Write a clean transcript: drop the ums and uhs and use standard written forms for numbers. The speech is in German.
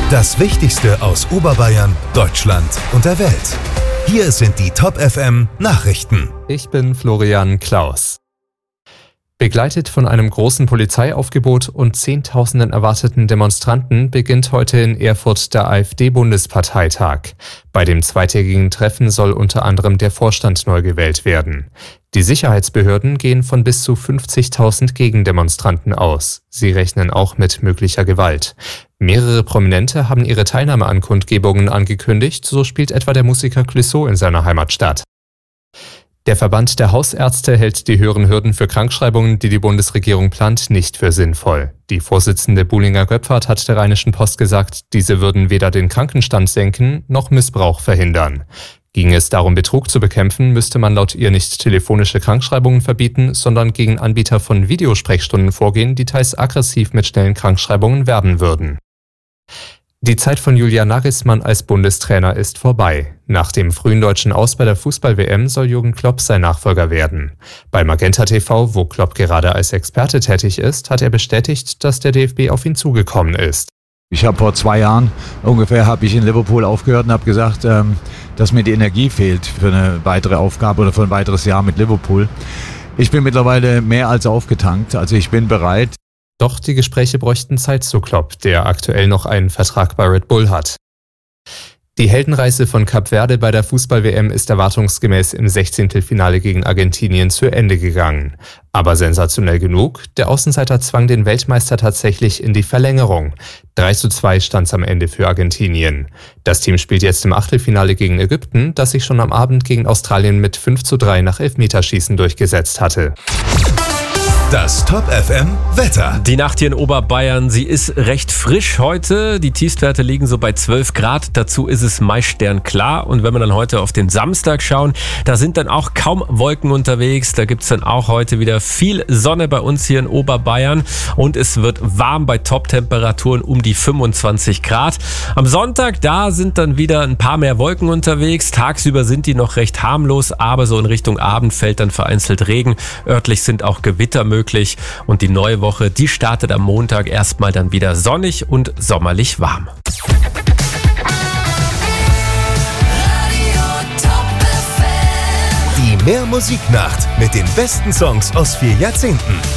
Das Wichtigste aus Oberbayern, Deutschland und der Welt. Hier sind die Top FM Nachrichten. Ich bin Florian Klaus. Begleitet von einem großen Polizeiaufgebot und Zehntausenden erwarteten Demonstranten beginnt heute in Erfurt der AfD-Bundesparteitag. Bei dem zweitägigen Treffen soll unter anderem der Vorstand neu gewählt werden. Die Sicherheitsbehörden gehen von bis zu 50.000 Gegendemonstranten aus. Sie rechnen auch mit möglicher Gewalt. Mehrere Prominente haben ihre Teilnahme an Kundgebungen angekündigt, so spielt etwa der Musiker Clouseau in seiner Heimatstadt. Der Verband der Hausärzte hält die höheren Hürden für Krankschreibungen, die die Bundesregierung plant, nicht für sinnvoll. Die Vorsitzende Buhlinger-Göpfert hat der Rheinischen Post gesagt, diese würden weder den Krankenstand senken noch Missbrauch verhindern. Ginge es darum, Betrug zu bekämpfen, müsste man laut ihr nicht telefonische Krankschreibungen verbieten, sondern gegen Anbieter von Videosprechstunden vorgehen, die teils aggressiv mit schnellen Krankschreibungen werben würden. Die Zeit von Julian Nagelsmann als Bundestrainer ist vorbei. Nach dem frühen deutschen Aus bei der Fußball-WM soll Jürgen Klopp sein Nachfolger werden. Bei Magenta TV, wo Klopp gerade als Experte tätig ist, hat er bestätigt, dass der DFB auf ihn zugekommen ist. Ich habe vor 2 Jahren ungefähr in Liverpool aufgehört und habe gesagt, dass mir die Energie fehlt für eine weitere Aufgabe oder für ein weiteres Jahr mit Liverpool. Ich bin mittlerweile mehr als aufgetankt, also ich bin bereit. Doch die Gespräche bräuchten Zeit, so Klopp, der aktuell noch einen Vertrag bei Red Bull hat. Die Heldenreise von Kap Verde bei der Fußball-WM ist erwartungsgemäß im 16. Finale gegen Argentinien zu Ende gegangen. Aber sensationell genug, der Außenseiter zwang den Weltmeister tatsächlich in die Verlängerung. 3:2 stand es am Ende für Argentinien. Das Team spielt jetzt im Achtelfinale gegen Ägypten, das sich schon am Abend gegen Australien mit 5:3 nach Elfmeterschießen durchgesetzt hatte. Das Top FM Wetter. Die Nacht hier in Oberbayern, sie ist recht frisch heute. Die Tiefstwerte liegen so bei 12 Grad. Dazu ist es meist sternklar. Und wenn wir dann heute auf den Samstag schauen, da sind dann auch kaum Wolken unterwegs. Da gibt's dann auch heute wieder viel Sonne bei uns hier in Oberbayern. Und es wird warm bei Top-Temperaturen um die 25 Grad. Am Sonntag, da sind dann wieder ein paar mehr Wolken unterwegs. Tagsüber sind die noch recht harmlos, aber so in Richtung Abend fällt dann vereinzelt Regen. Örtlich sind auch Gewitter möglich. Und die neue Woche, die startet am Montag erstmal dann wieder sonnig und sommerlich warm. Die Mehr Musiknacht mit den besten Songs aus 4 Jahrzehnten.